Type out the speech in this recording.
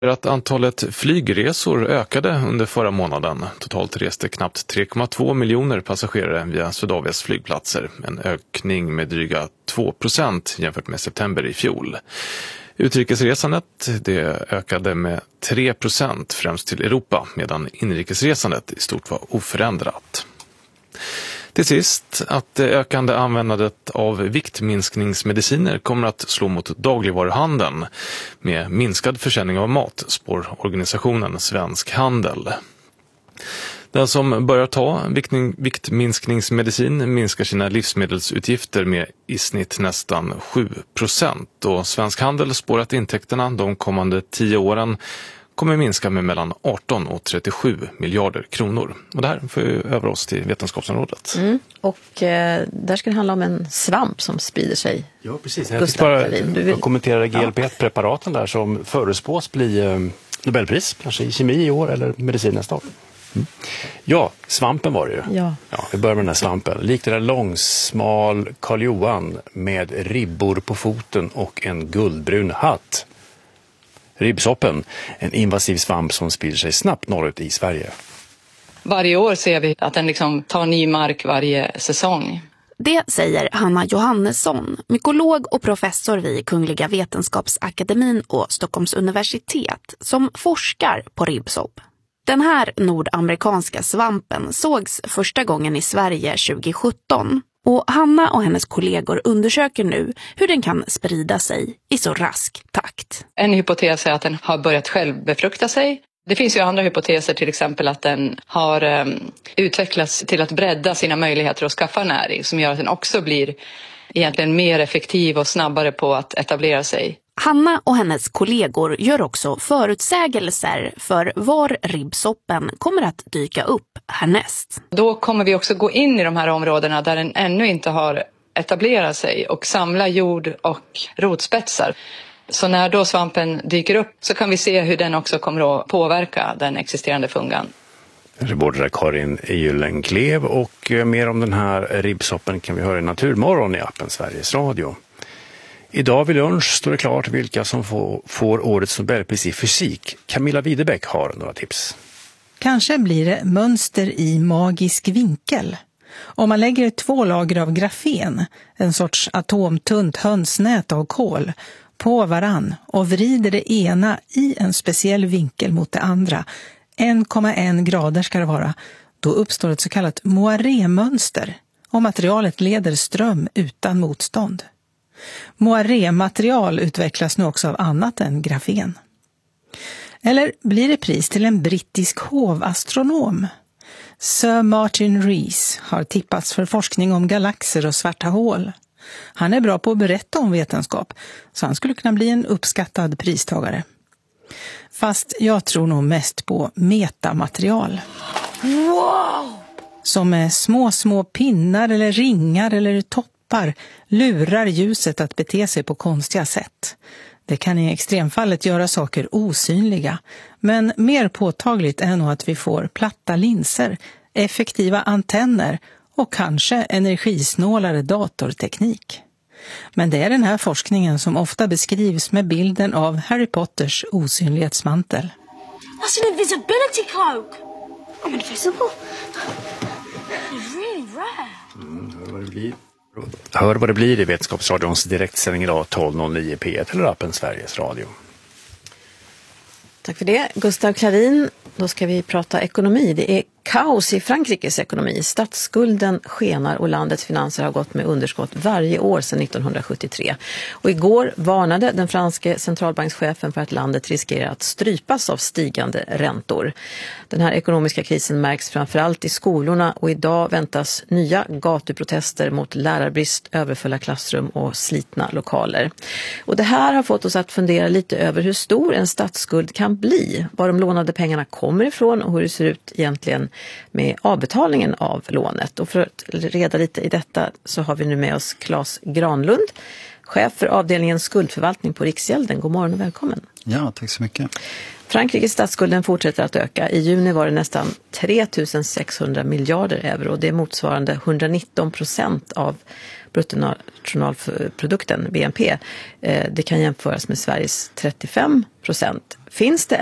Att antalet flygresor ökade under förra månaden. Totalt reste knappt 3,2 miljoner passagerare via Swedavias flygplatser. En ökning med dryga 2% jämfört med september i fjol. Utrikesresandet det ökade med 3% främst till Europa, medan inrikesresandet i stort var oförändrat. Till sist, att det ökande användandet av viktminskningsmediciner kommer att slå mot dagligvaruhandeln med minskad försäljning av mat, spår organisationen Svensk Handel. Den som börjar ta viktminskningsmedicin minskar sina livsmedelsutgifter med i snitt nästan 7%. Och Svensk Handel spår att intäkterna de kommande 10 åren kommer minska med mellan 18 och 37 miljarder kronor. Och det här får vi över oss till vetenskapsområdet. Och där ska det handla om en svamp som sprider sig. Ja, precis. Jag ska kommentera GLP-1-preparaten där som förespås bli Nobelpris, kanske i kemi i år eller medicin nästa år. Ja, svampen var det ju. Ja, vi börjar med den här svampen. Likt det där långsmal Karl Johan med ribbor på foten och en guldbrun hatt. Ribbsoppen, en invasiv svamp som sprider sig snabbt norrut i Sverige. Varje år ser vi att den liksom tar ny mark varje säsong. Det säger Hanna Johannesson, mykolog och professor vid Kungliga Vetenskapsakademin och Stockholms universitet, som forskar på ribbsopp. Den här nordamerikanska svampen sågs första gången i Sverige 2017. Och Hanna och hennes kollegor undersöker nu hur den kan sprida sig i så rask takt. En hypotes är att den har börjat själv befrukta sig. Det finns ju andra hypoteser, till exempel att den har utvecklats till att bredda sina möjligheter att skaffa näring, som gör att den också blir egentligen mer effektiv och snabbare på att etablera sig. Hanna och hennes kollegor gör också förutsägelser för var ribbsoppen kommer att dyka upp härnäst. Då kommer vi också gå in i de här områdena där den ännu inte har etablerat sig och samla jord och rotspetsar. Så när då svampen dyker upp så kan vi se hur den också kommer att påverka den existerande fungan. Reporter Karin Gyllenklev, och mer om den här ribbsoppen kan vi höra i Naturmorgon i appen Sveriges Radio. Idag vid lunch står det klart vilka som får årets Nobelpris i fysik. Camilla Widebeck har några tips. Kanske blir det mönster i magisk vinkel. Om man lägger 2 lager av grafen, en sorts atomtunt hönsnät av kol, på varann och vrider det ena i en speciell vinkel mot det andra, 1,1 grader ska det vara, då uppstår ett så kallat moiré-mönster och materialet leder ström utan motstånd. Moiré-material utvecklas nu också av annat än grafen. Eller blir det pris till en brittisk hovastronom? Sir Martin Rees har tippats för forskning om galaxer och svarta hål. Han är bra på att berätta om vetenskap, så han skulle kunna bli en uppskattad pristagare. Fast jag tror nog mest på metamaterial. Wow! Som med små pinnar eller ringar eller toppar lurar ljuset att bete sig på konstiga sätt. Det kan i extremfallet göra saker osynliga, men mer påtagligt är nog att vi får platta linser, effektiva antenner och kanske energisnålare datorteknik. Men det är den här forskningen som ofta beskrivs med bilden av Harry Potters osynlighetsmantel. That's an invisibility cloak. I'm invisible. It's really rare. Hör vad det blir i Vetenskapsradions direktsändning idag 12.09 P1 eller appen Sveriges Radio. Tack för det, Gustav Klarin. Då ska vi prata ekonomi. Det är kaos i Frankrikes ekonomi. Statsskulden skenar och landets finanser har gått med underskott varje år sedan 1973. Och igår varnade den franske centralbankschefen för att landet riskerar att strypas av stigande räntor. Den här ekonomiska krisen märks framförallt i skolorna och idag väntas nya gatuprotester mot lärarbrist, överfulla klassrum och slitna lokaler. Och det här har fått oss att fundera lite över hur stor en statsskuld kan bli, var de lånade pengarna kommer ifrån och hur det ser ut egentligen med avbetalningen av lånet. Och för att reda lite i detta så har vi nu med oss Claes Granlund, chef för avdelningen skuldförvaltning på Riksgälden. God morgon och välkommen. Ja, tack så mycket. Frankrikes statsskulden fortsätter att öka. I juni var det nästan 3 600 miljarder euro och det är motsvarande 119% av bruttonationalprodukten, BNP. Det kan jämföras med Sveriges 35%. Finns det